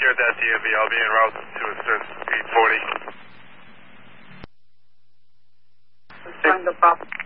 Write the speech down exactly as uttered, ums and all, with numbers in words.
secured that D M V. I'll be en route to assist eight forty. Find the property.